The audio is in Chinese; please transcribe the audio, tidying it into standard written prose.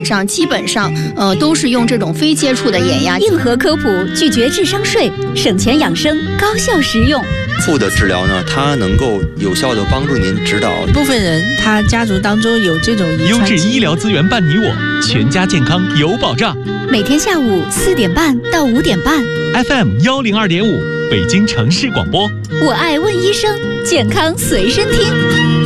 上基本上都是用这种非接触的眼压。 硬核科普，拒绝智商税，省钱养生，高效实用。 负的治疗呢，它能够有效的帮助您指导。 部分人他家族当中有这种遗传。 优质医疗资源伴你我，全家健康有保障。 每天下午4点半到5点半 ，FM 102.5，北京城市广播。 我爱问医生，健康随身听。